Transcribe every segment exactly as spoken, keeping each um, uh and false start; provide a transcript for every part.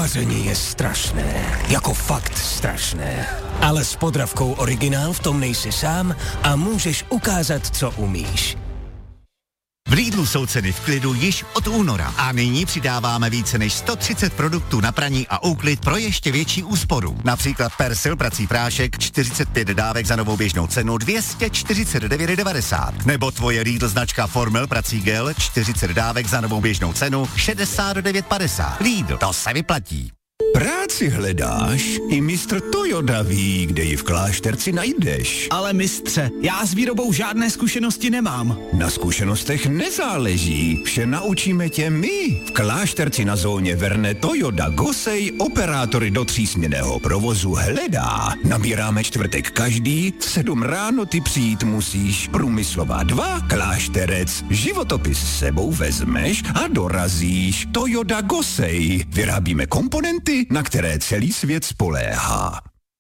Vaření je strašné, jako fakt strašné. Ale s Podravkou Originál v tom nejsi sám a můžeš ukázat, co umíš. V Lidlu jsou ceny v klidu již od února a nyní přidáváme více než sto třicet produktů na praní a úklid pro ještě větší úsporu. Například Persil prací prášek čtyřicet pět dávek za novou běžnou cenu dvě stě čtyřicet devět devadesát. Nebo tvoje Lidl značka Formel prací gel čtyřicet dávek za novou běžnou cenu šedesát devět padesát. Lidl, to se vyplatí. Práci hledáš? I mistr Toyoda ví, kde ji v Klášterci najdeš. Ale mistře, já s výrobou žádné zkušenosti nemám. Na zkušenostech nezáleží. Vše naučíme tě my. V Klášterci na zóně Verne Toyoda Gosej operátory do třísměnného provozu hledá. Nabíráme čtvrtek každý, v sedm ráno ty přijít musíš. Průmyslová dva, Klášterec. Životopis s sebou vezmeš a dorazíš. Toyoda Gosej. Vyrábíme komponenty, na které celý svět spoléhá.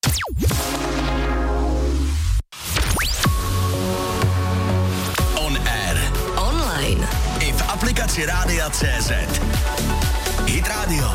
On air. Online. I v aplikaci Rádia C Z. Hit Radio.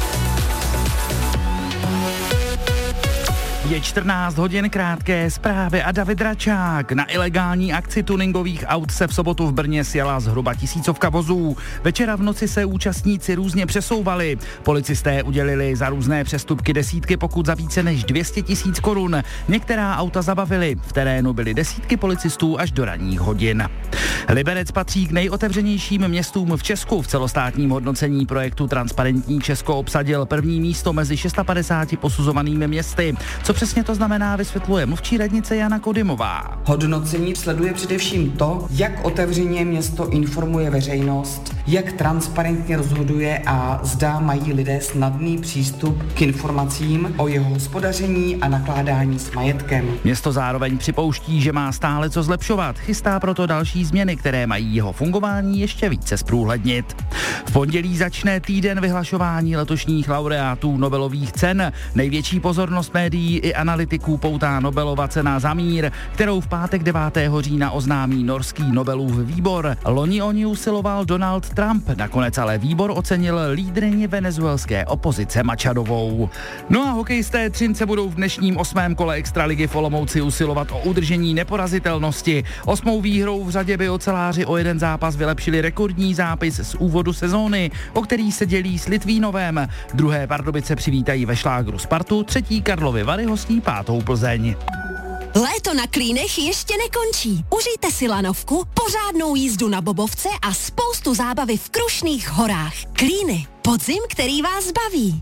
Je čtrnáct hodin, krátké zprávy a David Račák. Na ilegální akci tuningových aut se v sobotu v Brně sjela zhruba tisícovka vozů. Večera v noci se účastníci různě přesouvali. Policisté udělili za různé přestupky desítky pokut za více než dvě stě tisíc korun. Některá auta zabavili. V terénu byly desítky policistů až do ranních hodin. Liberec patří k nejotevřenějším městům v Česku. V celostátním hodnocení projektu Transparentní Česko obsadil první místo mezi padesát šest posuzovanými městy. Co přesně to znamená, vysvětluje mluvčí radnice Jana Kodymová. Hodnocení sleduje především to, jak otevřeně město informuje veřejnost, jak transparentně rozhoduje a zda mají lidé snadný přístup k informacím o jeho hospodaření a nakládání s majetkem. Město zároveň připouští, že má stále co zlepšovat. Chystá proto další změny, které mají jeho fungování ještě více zprůhlednit. V pondělí začne týden vyhlašování letošních laureátů Nobelových cen. Největší pozornost médií i analytiků poutá Nobelova cena za mír, kterou v pátek devátého října oznámí norský Nobelův výbor. Loni o ní usiloval Donald Trump, nakonec ale výbor ocenil lídryni venezuelské opozice Machadovou. No a hokejisté Třince budou v dnešním osmém kole extraligy v Olomouci usilovat o udržení neporazitelnosti. Osmou výhrou v řadě by oceláři o jeden zápas vylepšili rekordní zápis z úvodu sezóny, o který se dělí s Litvínovem. Druhé Pardubice přivítají ve šlágru Spartu, třetí Karlovy Vary hostí pátou Plzeň. Léto na Klínech ještě nekončí. Užijte si lanovku, pořádnou jízdu na bobovce a spoustu zábavy v Krušných horách. Klíny, podzim, který vás baví.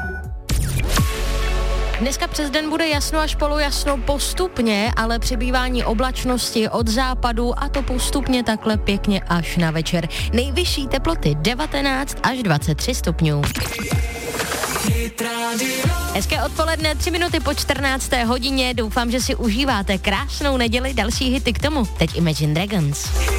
Dneska přes den bude jasno až polojasno postupně, ale přibývání oblačnosti od západu a to postupně takhle pěkně až na večer. Nejvyšší teploty devatenáct až dvacet tři stupňů. Hezké odpoledne, tři minuty po čtrnácté hodině. Doufám, že si užíváte krásnou neděli, další hity k tomu. Teď Imagine Dragons.